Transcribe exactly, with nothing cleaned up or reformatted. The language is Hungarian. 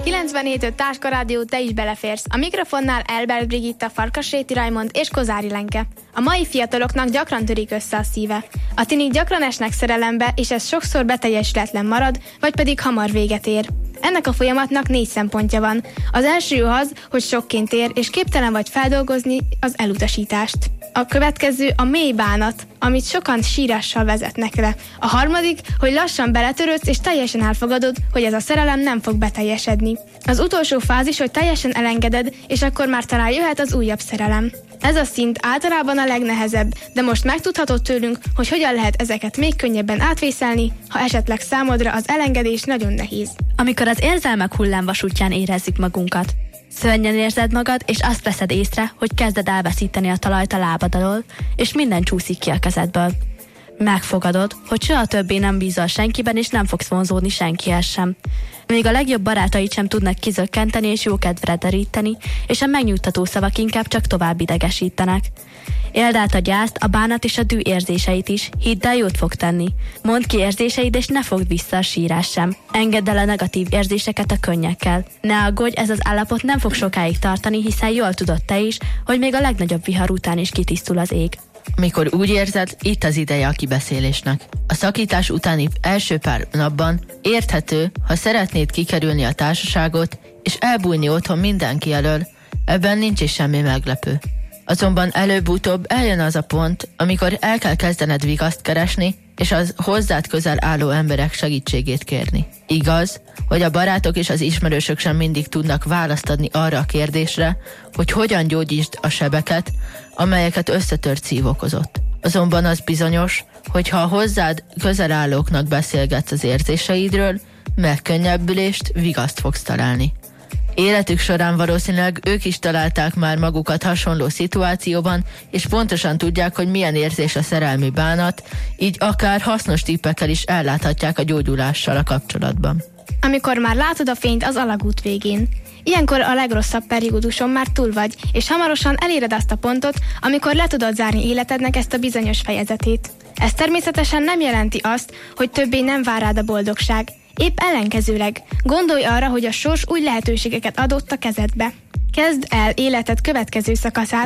kilencvenhét öt Táska Rádió, te is beleférsz. A mikrofonnál Elbert Brigitta, Farkasréti Raimond és Kozári Lenke. A mai fiataloknak gyakran törik össze a szíve. A tinik gyakran esnek szerelembe, és ez sokszor beteljesületlen marad, vagy pedig hamar véget ér. Ennek a folyamatnak négy szempontja van. Az első az, hogy sokként ér, és képtelen vagy feldolgozni az elutasítást. A következő a mély bánat, amit sokan sírással vezetnek le. A harmadik, hogy lassan beletörődsz, és teljesen elfogadod, hogy ez a szerelem nem fog beteljesedni. Az utolsó fázis, hogy teljesen elengeded, és akkor már talán jöhet az újabb szerelem. Ez a szint általában a legnehezebb, de most megtudhatod tőlünk, hogy hogyan lehet ezeket még könnyebben átvészelni, ha esetleg számodra az elengedés nagyon nehéz. Amikor az érzelmek hullámvasútján érezzük magunkat. Szörnyen érzed magad, és azt veszed észre, hogy kezded elveszíteni a talajt a lábad alól, és minden csúszik ki a kezedből. Megfogadod, hogy soha többé nem bízol senkiben, és nem fogsz vonzódni senkihez sem. Még a legjobb barátaid sem tudnak kizökkenteni és jó kedvre deríteni, és a megnyugtató szavak inkább csak tovább idegesítenek. Éld át a gyászt, a bánat és a dű érzéseit is, hidd el, jót fog tenni. Mondd ki érzéseid, és ne fogd vissza a sírás sem. Engedd el a negatív érzéseket a könnyekkel. Ne aggódj, ez az állapot nem fog sokáig tartani, hiszen jól tudod te is, hogy még a legnagyobb vihar után is kitisztul az ég. Mikor úgy érzed, itt az ideje a kibeszélésnek. A szakítás utáni első pár napban érthető, ha szeretnéd kikerülni a társaságot, és elbújni otthon mindenki elől, ebben nincs is semmi meglepő. Azonban előbb-utóbb eljön az a pont, amikor el kell kezdened vigaszt keresni, és az hozzád közel álló emberek segítségét kérni. Igaz, hogy a barátok és az ismerősök sem mindig tudnak választ adni arra a kérdésre, hogy hogyan gyógyítsd a sebeket, amelyeket összetört szív okozott. Azonban az bizonyos, hogy ha a hozzád közel állóknak beszélgetsz az érzéseidről, megkönnyebbülést, vigaszt fogsz találni. Életük során valószínűleg ők is találták már magukat hasonló szituációban, és pontosan tudják, hogy milyen érzés a szerelmi bánat, így akár hasznos tippekkel is elláthatják a gyógyulással a kapcsolatban. Amikor már látod a fényt az alagút végén. Ilyenkor a legrosszabb perióduson már túl vagy, és hamarosan eléred azt a pontot, amikor le tudod zárni életednek ezt a bizonyos fejezetét. Ez természetesen nem jelenti azt, hogy többé nem vár rád a boldogság. Épp ellenkezőleg, gondolj arra, hogy a sors új lehetőségeket adott a kezedbe. Kezd el életed következő szakaszát,